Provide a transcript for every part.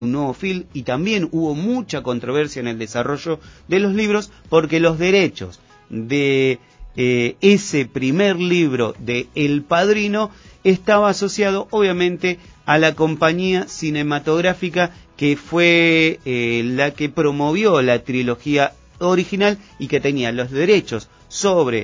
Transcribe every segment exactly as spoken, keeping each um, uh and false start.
un nuevo film, y también hubo mucha controversia en el desarrollo de los libros porque los derechos de eh, ese primer libro de El Padrino estaba asociado obviamente a la compañía cinematográfica que fue eh, la que promovió la trilogía original y que tenía los derechos sobre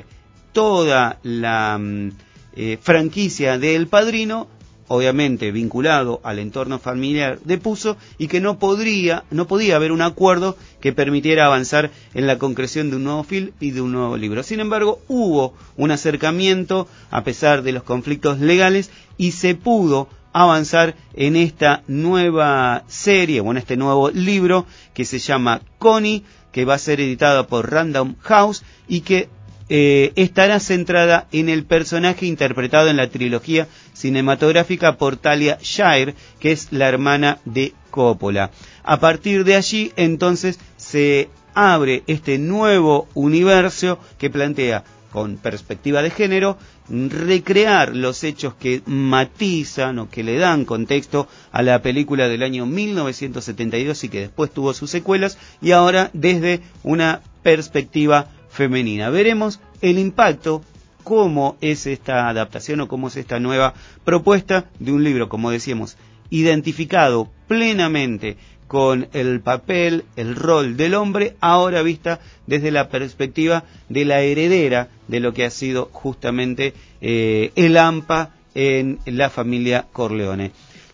toda la eh, franquicia de El Padrino, obviamente vinculado al entorno familiar de Puzo, y que no podría, no podía haber un acuerdo que permitiera avanzar en la concreción de un nuevo film y de un nuevo libro. Sin embargo, hubo un acercamiento a pesar de los conflictos legales y se pudo avanzar en esta nueva serie, o en este nuevo libro que se llama Connie, que va a ser editada por Random House y que Eh, estará centrada en el personaje interpretado en la trilogía cinematográfica por Talia Shire, que es la hermana de Coppola. A partir de allí, entonces, se abre este nuevo universo que plantea, con perspectiva de género, recrear los hechos que matizan o que le dan contexto a la película del año mil novecientos setenta y dos y que después tuvo sus secuelas, y ahora desde una perspectiva femenina. Veremos el impacto, cómo es esta adaptación o cómo es esta nueva propuesta de un libro, como decíamos, identificado plenamente con el papel, el rol del hombre, ahora vista desde la perspectiva de la heredera de lo que ha sido justamente eh, el AMPA en la familia Corleone.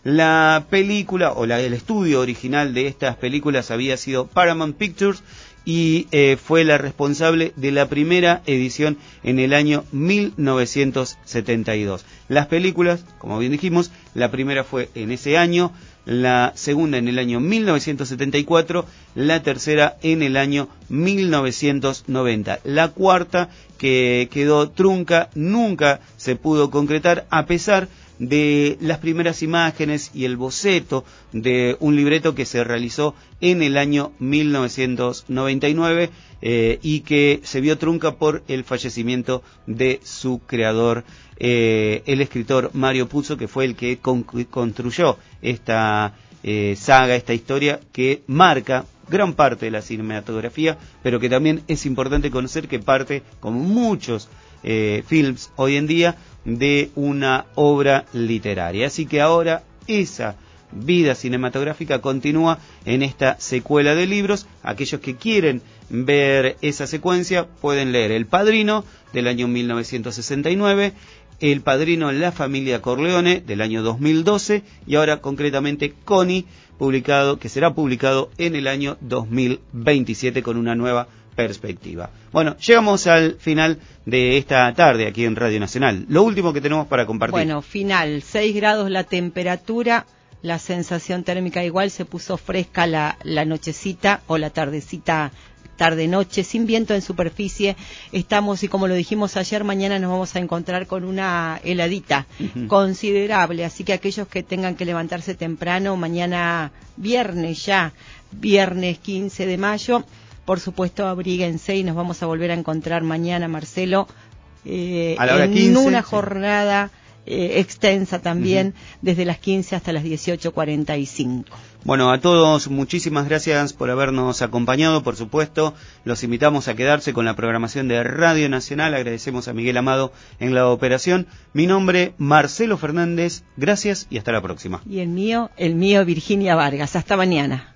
La película, o la, el estudio original de estas películas había sido Paramount Pictures, y eh, fue la responsable de la primera edición en el año mil novecientos setenta y dos. Las películas, como bien dijimos, la primera fue en ese año, la segunda en el año mil novecientos setenta y cuatro, la tercera en el año mil novecientos noventa. La cuarta, que quedó trunca, nunca se pudo concretar, a pesar de las primeras imágenes y el boceto de un libreto que se realizó en el año mil novecientos noventa y nueve eh, y que se vio trunca por el fallecimiento de su creador, eh, el escritor Mario Puzo, que fue el que con, construyó esta eh, saga, esta historia que marca gran parte de la cinematografía, pero que también es importante conocer que parte, como muchos eh, films hoy en día, de una obra literaria. Así que ahora esa vida cinematográfica continúa en esta secuela de libros. Aquellos que quieren ver esa secuencia pueden leer El Padrino del año mil novecientos sesenta y nueve, El Padrino en la familia Corleone del año dos mil doce y ahora concretamente Connie, publicado, que será publicado en el año dos mil veintisiete con una nueva perspectiva. Bueno, llegamos al final de esta tarde aquí en Radio Nacional. Lo último que tenemos para compartir. Bueno, final, seis grados la temperatura, la sensación térmica igual, se puso fresca la, la nochecita o la tardecita, tarde-noche, sin viento en superficie. Estamos, y como lo dijimos ayer, mañana nos vamos a encontrar con una heladita uh-huh. considerable, así que aquellos que tengan que levantarse temprano, mañana viernes ya, viernes quince de mayo, por supuesto abríguense y nos vamos a volver a encontrar mañana, Marcelo, eh, a la hora en quince, una sí. jornada eh, extensa también, uh-huh. desde las quince hasta las dieciocho cuarenta y cinco. Bueno, a todos muchísimas gracias por habernos acompañado, por supuesto, los invitamos a quedarse con la programación de Radio Nacional, agradecemos a Miguel Amado en la operación, mi nombre Marcelo Fernández, gracias y hasta la próxima. Y el mío, el mío Virginia Vargas, hasta mañana.